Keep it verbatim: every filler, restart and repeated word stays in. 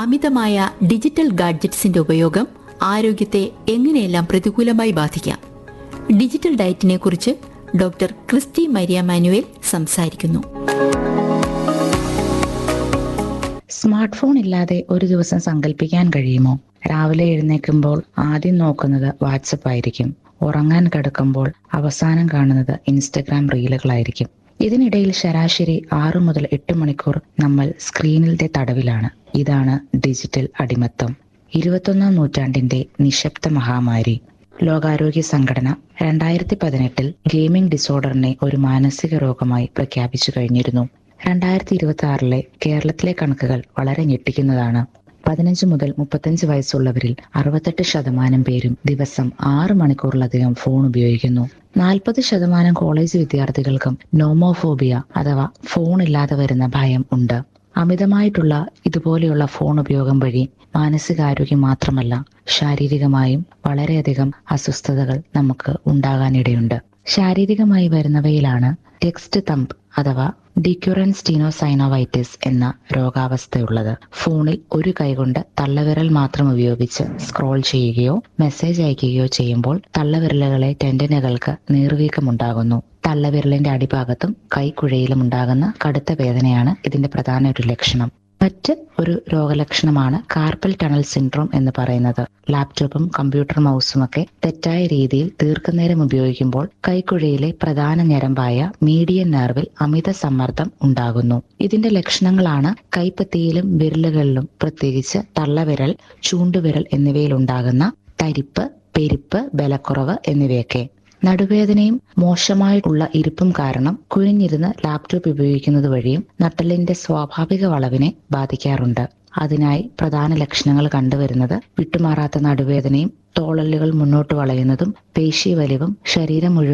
അമിതമായ ഡിജിറ്റൽ ഗാഡ്ജറ്റ്സിന്റെ ഉപയോഗം ആരോഗ്യത്തെ എങ്ങനെയെല്ലാം പ്രതികൂലമായി ബാധിക്കാം. ഡിജിറ്റൽ ഡയറ്റിനെ കുറിച്ച് ഡോക്ടർ ക്രിസ്റ്റി മരിയ മാനുവേൽ സംസാരിക്കുന്നു. സ്മാർട്ട് ഫോൺ ഇല്ലാതെ ഒരു ദിവസം സങ്കല്പിക്കാൻ കഴിയുമോ? രാവിലെ എഴുന്നേൽക്കുമ്പോൾ ആദ്യം നോക്കുന്നത് വാട്സപ്പ് ആയിരിക്കും. ഉറങ്ങാൻ കിടക്കുമ്പോൾ അവസാനം കാണുന്നത് ഇൻസ്റ്റഗ്രാം റീലുകളായിരിക്കും. ഇതിനിടയിൽ ശരാശരി ആറു മുതൽ എട്ട് മണിക്കൂർ നമ്മൾ സ്ക്രീനിന്റെ തടവിലാണ്. ഇതാണ് ഡിജിറ്റൽ അടിമത്തം. ഇരുപത്തൊന്നാം നൂറ്റാണ്ടിന്റെ നിശബ്ദ മഹാമാരി. ലോകാരോഗ്യ സംഘടന രണ്ടായിരത്തി പതിനെട്ടിൽ ഗെയിമിംഗ് ഡിസോർഡറിനെ ഒരു മാനസിക രോഗമായി പ്രഖ്യാപിച്ചു കഴിഞ്ഞിരുന്നു. രണ്ടായിരത്തി ഇരുപത്തി ആറിലെ കേരളത്തിലെ കണക്കുകൾ വളരെ ഞെട്ടിക്കുന്നതാണ്. പതിനഞ്ച് മുതൽ മുപ്പത്തഞ്ച് വയസ്സുള്ളവരിൽ അറുപത്തെട്ട് ശതമാനം പേരും ദിവസം ആറ് മണിക്കൂറിലധികം ഫോൺ ഉപയോഗിക്കുന്നു. നാൽപ്പത് ശതമാനം കോളേജ് വിദ്യാർത്ഥികൾക്കും നോമോഫോബിയ അഥവാ ഫോൺ ഇല്ലാതെ വരുന്ന ഭയം ഉണ്ട്. അമിതമായിട്ടുള്ള ഇതുപോലെയുള്ള ഫോൺ ഉപയോഗം വഴി മാനസികാരോഗ്യം മാത്രമല്ല, ശാരീരികമായും വളരെയധികം അസ്വസ്ഥതകൾ നമുക്ക് ഉണ്ടാകാനിടയുണ്ട്. ശാരീരികമായി വരുന്നവയിലാണ് ടെക്സ്റ്റ് തമ്പ് അഥവാ ഡിക്യുറൻസ് സ്റ്റീനോസൈനോവൈറ്റിസ് എന്ന രോഗാവസ്ഥയുള്ളത്. ഫോണിൽ ഒരു കൈകൊണ്ട് തള്ളവിരൽ മാത്രം ഉപയോഗിച്ച് സ്ക്രോൾ ചെയ്യുകയോ മെസ്സേജ് അയക്കുകയോ ചെയ്യുമ്പോൾ തള്ളവിരലുകളെ ടെൻഡനുകൾക്ക് നീർവീക്കമുണ്ടാകുന്നു. തള്ളവിരലിന്റെ അടിഭാഗത്തും കൈക്കുഴയിലും ഉണ്ടാകുന്ന കടുത്ത വേദനയാണ് ഇതിന്റെ പ്രധാന ഒരു ലക്ഷണം. മറ്റ് ഒരു രോഗലക്ഷണമാണ് കാർപ്പൽ ടണൽ സിൻഡ്രോം എന്ന് പറയുന്നത്. ലാപ്ടോപ്പും കമ്പ്യൂട്ടർ മൗസും ഒക്കെ തെറ്റായ രീതിയിൽ ദീർഘനേരം ഉപയോഗിക്കുമ്പോൾ കൈക്കുഴയിലെ പ്രധാന ഞരമ്പായ മീഡിയൻ നെർവിൽ അമിത സമ്മർദ്ദം ഉണ്ടാകുന്നു. ഇതിന്റെ ലക്ഷണങ്ങളാണ് കൈപ്പത്തിയിലും വിരലുകളിലും, പ്രത്യേകിച്ച് തള്ളവിരൽ, ചൂണ്ടുവിരൽ എന്നിവയിൽ ഉണ്ടാകുന്ന തരിപ്പ്, പെരുപ്പ്, ബലക്കുറവ് എന്നിവയൊക്കെ. നടുവേദനയും മോശമായിട്ടുള്ള ഇരിപ്പും കാരണം കുനിഞ്ഞിരുന്ന് ലാപ്ടോപ്പ് ഉപയോഗിക്കുന്നത് വഴിയും നട്ടെല്ലിന്റെ സ്വാഭാവിക വളവിനെ ബാധിക്കാറുണ്ട്. അതിനായി പ്രധാന ലക്ഷണങ്ങൾ കണ്ടുവരുന്നത് വിട്ടുമാറാത്ത നടുവേദനയും തോളല്ലുകൾ മുന്നോട്ട് വളയുന്നതും പേശി വലിവും ശരീരം മുഴുവൻ